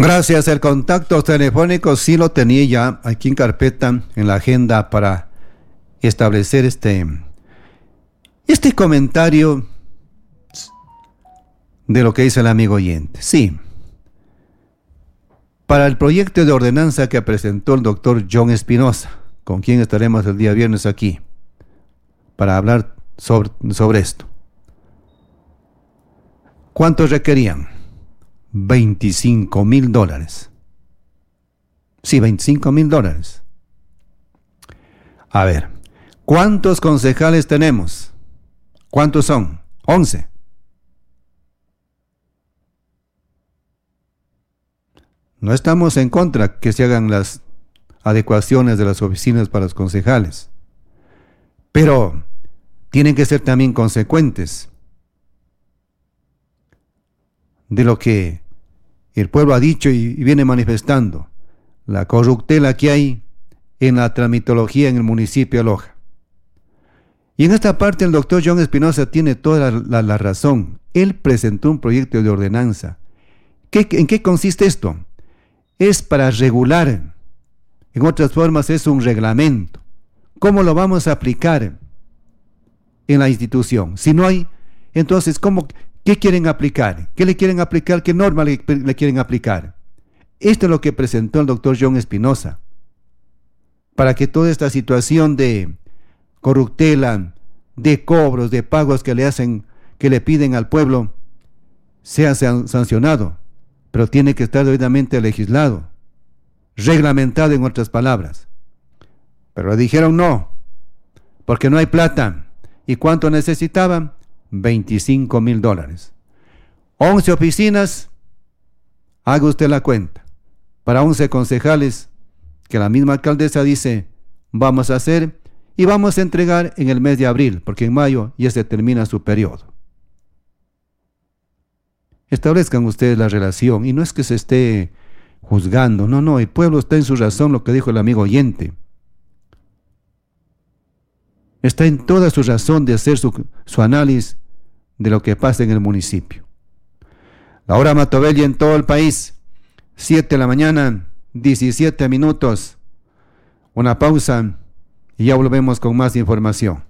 Gracias. El contacto telefónico sí lo tenía ya aquí en carpeta, en la agenda, para establecer este comentario de lo que dice el amigo oyente. Sí. Para el proyecto de ordenanza que presentó el doctor John Espinosa, con quien estaremos el día viernes aquí, para hablar sobre esto. ¿Cuánto requerían? $25,000. Sí, $25,000. A ver, ¿cuántos concejales tenemos? ¿Cuántos son? 11. No estamos en contra que se hagan las adecuaciones de las oficinas para los concejales, pero tienen que ser también consecuentes de lo que el pueblo ha dicho y viene manifestando, la corruptela que hay en la tramitología en el municipio de Loja. Y en esta parte el doctor John Espinosa tiene toda la razón. Él presentó un proyecto de ordenanza. ¿En qué consiste esto? Es para regular. En otras formas es un reglamento. ¿Cómo lo vamos a aplicar en la institución? Si no hay, entonces, ¿qué quieren aplicar? ¿Qué le quieren aplicar? ¿Qué norma le quieren aplicar? Esto es lo que presentó el doctor John Espinosa, para que toda esta situación de corruptela, de cobros, de pagos que le piden al pueblo, sea sancionado, pero tiene que estar debidamente legislado, reglamentado, en otras palabras. Pero le dijeron no, porque no hay plata. ¿Y cuánto necesitaban? $25,000. 11 oficinas, haga usted la cuenta, para 11 concejales que la misma alcaldesa dice vamos a hacer y vamos a entregar en el mes de abril, porque en mayo ya se termina su periodo. Establezcan ustedes la relación, y no es que se esté juzgando, no, el pueblo está en su razón, lo que dijo el amigo oyente. Está en toda su razón de hacer su análisis de lo que pasa en el municipio. La hora Matobelle en todo el país, 7 de la mañana, 17 minutos. Una pausa y ya volvemos con más información.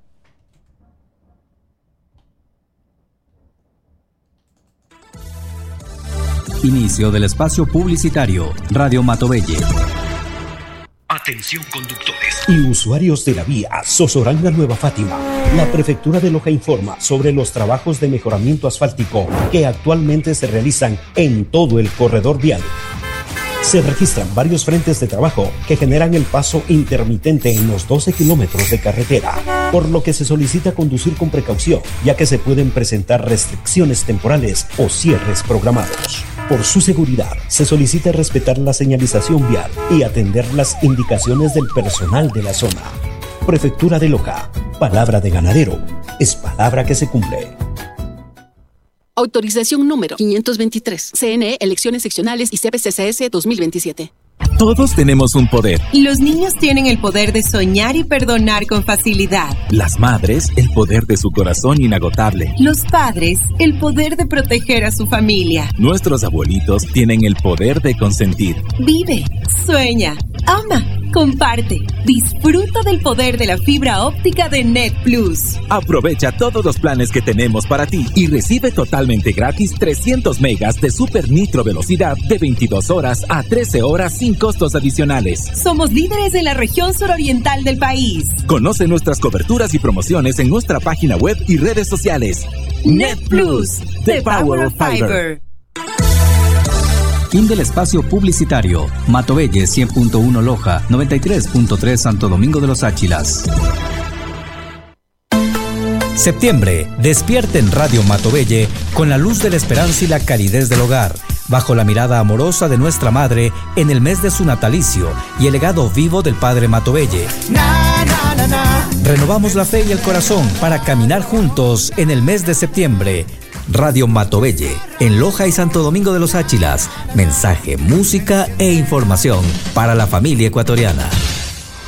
Inicio del espacio publicitario. Radio Matobelle. Atención conductores y usuarios de la vía Sozoranga Nueva Fátima. La Prefectura de Loja informa sobre los trabajos de mejoramiento asfáltico que actualmente se realizan en todo el corredor vial. Se registran varios frentes de trabajo que generan el paso intermitente en los 12 kilómetros de carretera, por lo que se solicita conducir con precaución, ya que se pueden presentar restricciones temporales o cierres programados. Por su seguridad, se solicita respetar la señalización vial y atender las indicaciones del personal de la zona. Prefectura de Loja, palabra de ganadero, es palabra que se cumple. Autorización número 523. CNE, Elecciones Seccionales y CPCCS 2027. Todos tenemos un poder. Los niños tienen el poder de soñar y perdonar con facilidad. Las madres, el poder de su corazón inagotable. Los padres, el poder de proteger a su familia. Nuestros abuelitos tienen el poder de consentir. Vive, sueña, ama, comparte. Disfruta del poder de la fibra óptica de Net Plus. Aprovecha todos los planes que tenemos para ti y recibe totalmente gratis 300 megas de super nitro velocidad de 22 horas a 13 horas sin costos adicionales. Somos líderes en la región suroriental del país. Conoce nuestras coberturas y promociones en nuestra página web y redes sociales. Net Plus, the power of fiber. Fin del espacio publicitario. Matobelle 100.1 Loja, 93.3 Santo Domingo de los Áchilas. Septiembre, despierta en Radio Matobelle con la luz de la esperanza y la calidez del hogar, bajo la mirada amorosa de nuestra madre en el mes de su natalicio y el legado vivo del padre Matobelle. Renovamos la fe y el corazón para caminar juntos en el mes de septiembre. Radio Matobelle, en Loja y Santo Domingo de los Áchilas. Mensaje, música e información para la familia ecuatoriana.